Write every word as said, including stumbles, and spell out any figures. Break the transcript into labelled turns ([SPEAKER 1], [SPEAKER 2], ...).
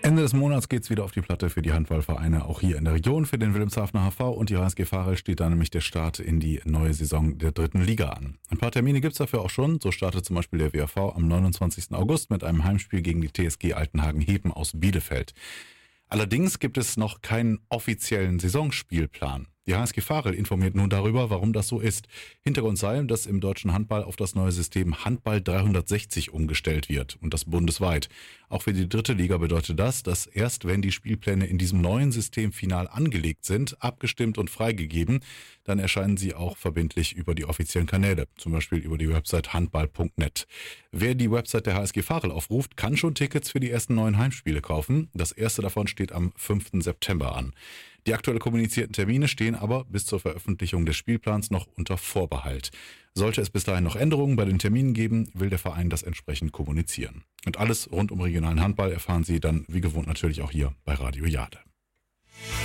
[SPEAKER 1] Ende des Monats geht's wieder auf die Platte für die Handballvereine, auch hier in der Region. Für den Wilhelmshavener H V und die H S G Varel steht da nämlich der Start in die neue Saison der dritten Liga an. Ein paar Termine gibt's dafür auch schon. So startet zum Beispiel der W A V am neunundzwanzigsten August mit einem Heimspiel gegen die T S G Altenhagen-Heben aus Bielefeld. Allerdings gibt es noch keinen offiziellen Saisonspielplan. Die H S G Varel informiert nun darüber, warum das so ist. Hintergrund sei, dass im deutschen Handball auf das neue System Handball dreihundertsechzig umgestellt wird und das bundesweit. Auch für die dritte Liga bedeutet das, dass erst wenn die Spielpläne in diesem neuen System final angelegt sind, abgestimmt und freigegeben, dann erscheinen sie auch verbindlich über die offiziellen Kanäle, zum Beispiel über die Website handball punkt net. Wer die Website der H S G Varel aufruft, kann schon Tickets für die ersten neuen Heimspiele kaufen. Das erste davon steht am fünften September an. Die aktuell kommunizierten Termine stehen aber bis zur Veröffentlichung des Spielplans noch unter Vorbehalt. Sollte es bis dahin noch Änderungen bei den Terminen geben, will der Verein das entsprechend kommunizieren. Und alles rund um regionalen Handball erfahren Sie dann wie gewohnt natürlich auch hier bei Radio Jade.